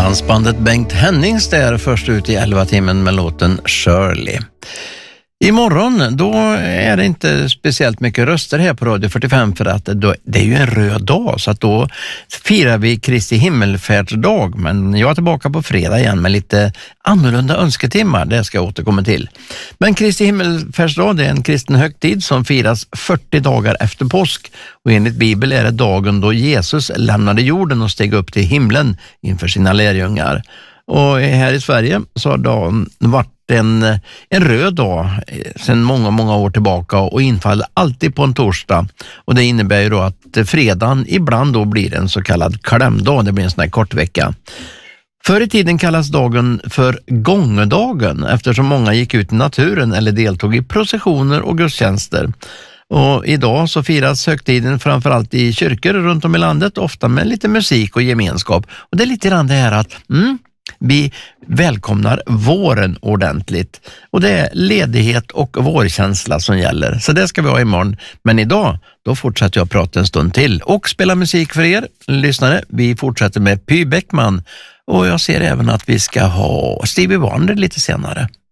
Dansbandet Bengt Hennings där först ut i 11-timmen med låten Shirley. Imorgon då är det inte speciellt mycket röster här på Radio 45 för att det är ju en röd dag, så att då firar vi Kristi himmelfärdsdag. Men jag är tillbaka på fredag igen med lite annorlunda önsketimmar, det ska jag återkomma till. Men Kristi himmelfärdsdag, det är en kristen högtid som firas 40 dagar efter påsk, och enligt Bibeln är det dagen då Jesus lämnade jorden och steg upp till himlen inför sina lärjungar. Och här i Sverige så har dagen varit en röd dag sedan många år tillbaka och infaller alltid på en torsdag. Och det innebär ju då att fredagen ibland då blir en så kallad klämdag, det blir en sån här kortvecka. Förr i tiden kallas dagen för gångedagen eftersom många gick ut i naturen eller deltog i processioner och gudstjänster. Och idag så firas högtiden framförallt i kyrkor runt om i landet, ofta med lite musik och gemenskap. Och det är lite grann det här att vi välkomnar våren ordentligt. Och det är ledighet och vårkänsla som gäller. Så det ska vi ha imorgon. Men idag, då fortsätter jag prata en stund till och spela musik för er lyssnare. Vi fortsätter med Py Bäckman. Och jag ser även att vi ska ha Stevie Wonder lite senare.